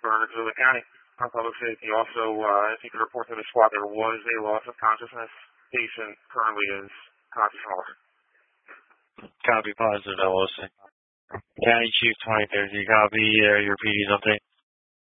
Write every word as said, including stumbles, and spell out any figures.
Bernardsville County. Our public safety also, uh, if you could report to the squad, there was a loss of consciousness. Patient currently is conscious and alive. Copy, positive L O C. County Chief twenty-third, you copy uh, your P D's update?